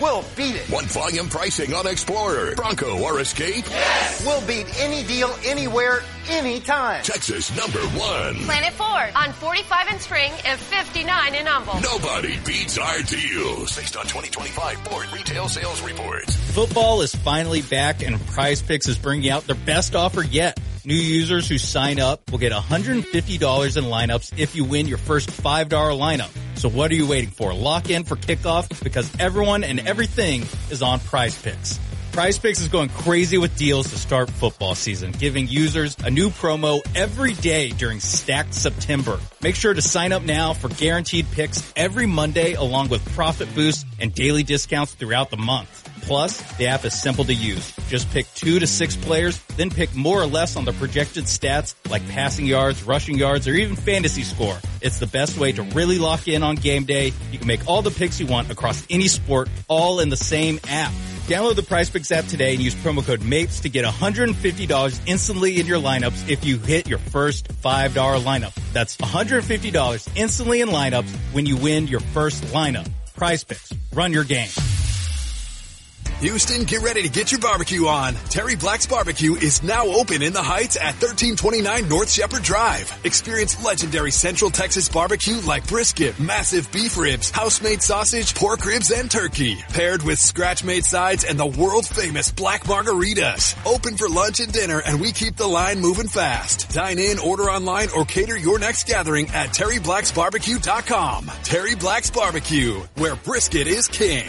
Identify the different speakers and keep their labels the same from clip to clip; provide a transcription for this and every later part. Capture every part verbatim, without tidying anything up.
Speaker 1: We'll beat it.
Speaker 2: Want volume pricing on Explorer, Bronco, or Escape?
Speaker 1: Yes! We'll beat any deal, anywhere, anytime.
Speaker 2: Texas number one.
Speaker 3: Planet Ford on forty-five in Spring and fifty-nine in Humble.
Speaker 2: Nobody beats our deals. Based on twenty twenty-five Ford retail sales reports.
Speaker 4: Football is finally back, and PrizePicks is bringing out their best offer yet. New users who sign up will get one hundred fifty dollars in lineups if you win your first five dollar lineup. So what are you waiting for? Lock in for kickoff because everyone and everything is on PrizePicks. PrizePicks is going crazy with deals to start football season, giving users a new promo every day during Stacked September. Make sure to sign up now for guaranteed picks every Monday along with profit boosts and daily discounts throughout the month. Plus, the app is simple to use. Just pick two to six players, then pick more or less on the projected stats like passing yards, rushing yards, or even fantasy score. It's the best way to really lock in on game day. You can make all the picks you want across any sport, all in the same app. Download the PrizePicks app today and use promo code MAPES to get one hundred fifty dollars instantly in your lineups if you hit your first five dollar lineup. That's one hundred fifty dollars instantly in lineups when you win your first lineup. PrizePicks. Run your game.
Speaker 5: Houston, get ready to get your barbecue on. Terry Black's Barbecue is now open in the Heights at thirteen twenty-nine North Shepherd Drive. Experience legendary Central Texas barbecue like brisket, massive beef ribs, house-made sausage, pork ribs, and turkey. Paired with scratch-made sides and the world-famous black margaritas. Open for lunch and dinner, and we keep the line moving fast. Dine in, order online, or cater your next gathering at terry blacks barbecue dot com. Terry Black's Barbecue, where brisket is king.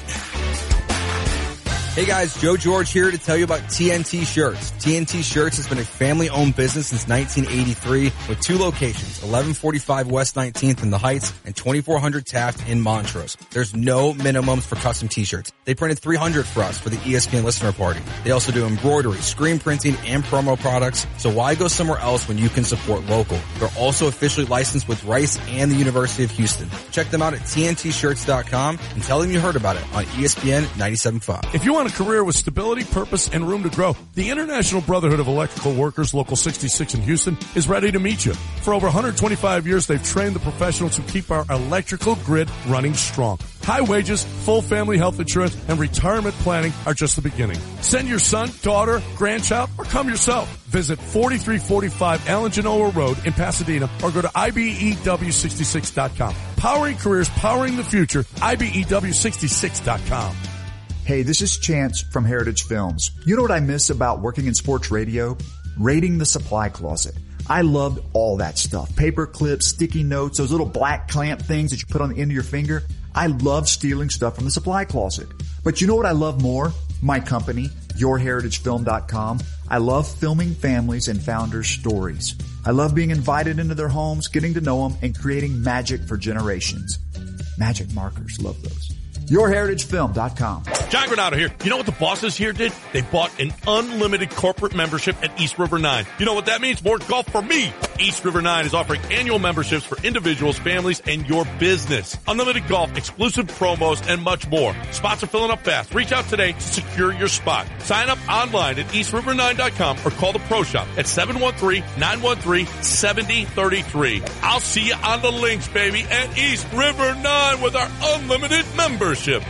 Speaker 6: Hey guys, Joe George here to tell you about T N T Shirts. T N T Shirts has been a family-owned business since nineteen eighty-three with two locations, eleven forty-five West nineteenth in the Heights and twenty-four hundred Taft in Montrose. There's no minimums for custom t-shirts. They printed three hundred for us for the E S P N listener party. They also do embroidery, screen printing, and promo products, so why go somewhere else when you can support local? They're also officially licensed with Rice and the University of Houston. Check them out at T N T shirts dot com and tell them you heard about it on E S P N ninety-seven point five.
Speaker 7: If you want a career with stability, purpose, and room to grow, the International Brotherhood of Electrical Workers, Local sixty-six in Houston, is ready to meet you. For over one hundred twenty-five years, they've trained the professionals who keep our electrical grid running strong. High wages, full family health insurance, and retirement planning are just the beginning. Send your son, daughter, grandchild, or come yourself. Visit forty-three forty-five Alan Genoa Road in Pasadena or go to I B E W sixty-six dot com. Powering careers, powering the future, I B E W sixty-six dot com.
Speaker 8: Hey, this is Chance from Heritage Films. You know what I miss about working in sports radio? Raiding the supply closet. I loved all that stuff. Paper clips, sticky notes, those little black clamp things that you put on the end of your finger. I love stealing stuff from the supply closet. But you know what I love more? My company, your heritage film dot com. I love filming families and founders' stories. I love being invited into their homes, getting to know them, and creating magic for generations. Magic markers, love those. your heritage film dot com.
Speaker 9: John Granado here. You know what the bosses here did? They bought an unlimited corporate membership at East River nine. You know what that means? More golf for me. East River nine is offering annual memberships for individuals, families, and your business. Unlimited golf, exclusive promos, and much more. Spots are filling up fast. Reach out today to secure your spot. Sign up online at east river nine dot com or call the Pro Shop at seven one three, nine one three, seven zero three three. I'll see you on the links, baby, at East River nine with our unlimited membership.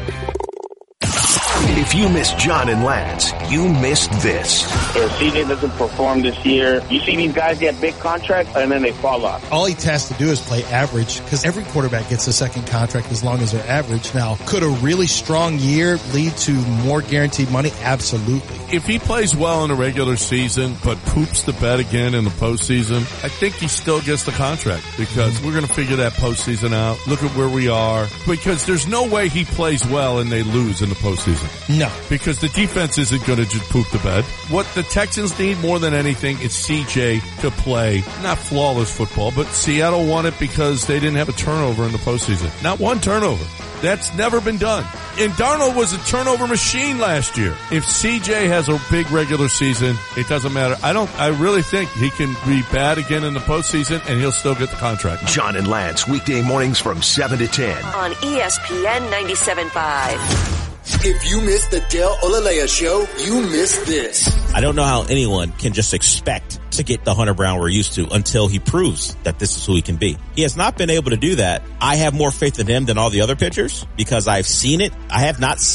Speaker 2: If you missed John and Lance, you missed this.
Speaker 10: If C J doesn't perform this year, you see these guys get big contracts and then they fall off.
Speaker 11: All he has to do is play average because every quarterback gets a second contract as long as they're average. Now, could a really strong year lead to more guaranteed money? Absolutely.
Speaker 7: If he plays well in the regular season but poops the bed again in the postseason, I think he still gets the contract because mm-hmm. we're going to figure that postseason out. Look at where we are because there's no way he plays well and they lose in the postseason.
Speaker 11: No.
Speaker 7: Because the defense isn't going to just poop the bed. What the Texans need more than anything is C J to play, not flawless football, but Seattle won it because they didn't have a turnover in the postseason. Not one turnover. That's never been done. And Darnold was a turnover machine last year. If C J has a big regular season, it doesn't matter. I don't, I really think he can be bad again in the postseason and he'll still get the contract.
Speaker 2: John and Lance, weekday mornings from seven to ten.
Speaker 3: On E S P N ninety-seven point five.
Speaker 12: If you missed the Dale Olalea show, you missed this.
Speaker 13: I don't know how anyone can just expect to get the Hunter Brown we're used to until he proves that this is who he can be. He has not been able to do that. I have more faith in him than all the other pitchers because I've seen it. I have not